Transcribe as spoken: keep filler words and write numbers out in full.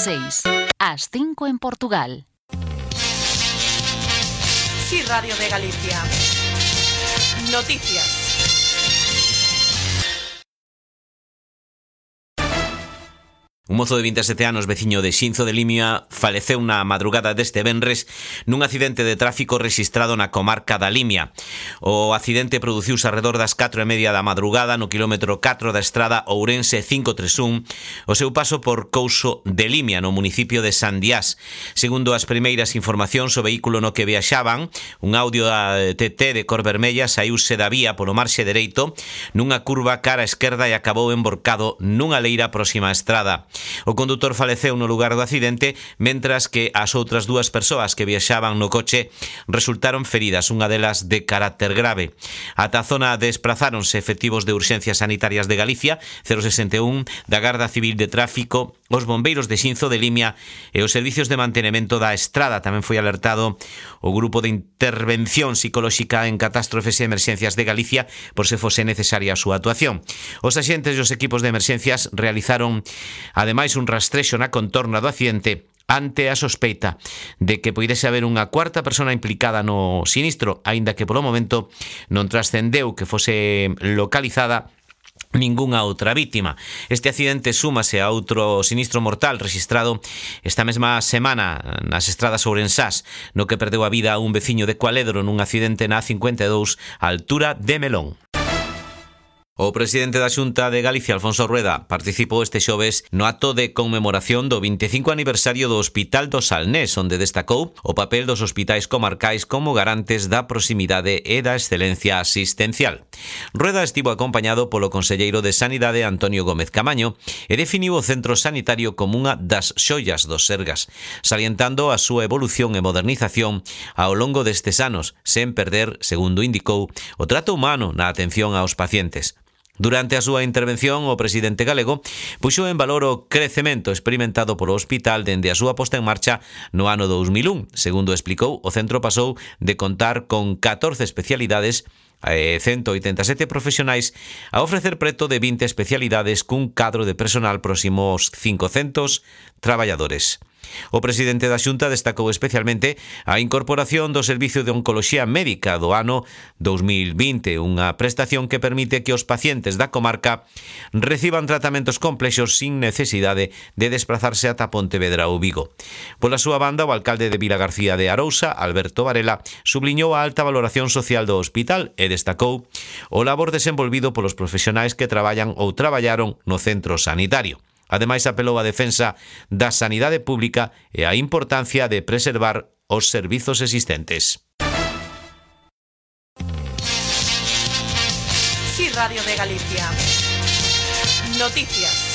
seis, ás cinco en Portugal. Sí, Radio de Galicia. Noticias. Un mozo de vinte e sete anos, veciño de Xinzo de Limia, faleceu na madrugada deste venres nun accidente de tráfico rexistrado na comarca da Limia. O accidente produciuse arredor das catro e media da madrugada no quilómetro catro da estrada Ourense cinco tres un, o seu paso por Couso de Limia, no municipio de Sandiás. Segundo as primeiras informacións, o vehículo no que viaxaban, un audio da T T de cor vermella, saíuse da vía polo marxe dereito nunha curva cara a esquerda e acabou emborcado nunha leira próxima á estrada. O condutor faleceu no lugar do accidente, mentras que as outras dúas persoas que viaxaban no coche resultaron feridas, unha delas de carácter grave. Ata a zona desprazáronse efectivos de Urxencias Sanitarias de Galicia, cero sesenta e un, da Garda Civil de Tráfico, os bombeiros de Xinzo de Limia e os servicios de mantenemento da estrada. Tamén foi alertado o Grupo de Intervención Psicolóxica en Catástrofes e Emerxencias de Galicia por se fose necesaria a súa actuación. Os axentes e os equipos de emerxencias realizaron ademais un rastrexo na contorna do accidente ante a sospeita de que poidese haber unha cuarta persona implicada no sinistro, aínda que polo momento non trascendeu que fose localizada ningunha outra vítima. Este accidente súmase a outro sinistro mortal rexistrado esta mesma semana nas estradas ourensás, no que perdeu a vida un veciño de Cualedro nun accidente na A cincuenta e dous á altura de Melón. O presidente da Xunta de Galicia, Alfonso Rueda, participou este xoves no acto de conmemoración do vinte e cinco aniversario do Hospital do Salnés, onde destacou o papel dos hospitais comarcais como garantes da proximidade e da excelencia asistencial. Rueda estivo acompañado polo conselleiro de Sanidade, Antonio Gómez Camaño, e definiu o centro sanitario como unha das xoias do Sergas, salientando a súa evolución e modernización ao longo destes anos, sen perder, segundo indicou, o trato humano na atención aos pacientes. Durante a súa intervención, o presidente galego puxou en valor o crecemento experimentado polo hospital dende a súa posta en marcha no ano dous mil un. Segundo explicou, o centro pasou de contar con catorce especialidades e ciento oitenta e sete profesionais a ofrecer preto de vinte especialidades cun cadro de personal próximo aos cincocentos traballadores. O presidente da Xunta destacou especialmente a incorporación do Servicio de Oncoloxía Médica do ano dous mil vinte, unha prestación que permite que os pacientes da comarca reciban tratamentos complexos sin necesidade de desplazarse ata Pontevedra ou Vigo. Pola súa banda, o alcalde de Vilagarcía de Arousa, Alberto Varela, subliñou a alta valoración social do hospital e destacou o labor desenvolvido polos profesionais que traballan ou traballaron no centro sanitario. Ademais, apelou á defensa da sanidade pública e á importancia de preservar os servizos existentes. Sí, Radio de Galicia. Noticias.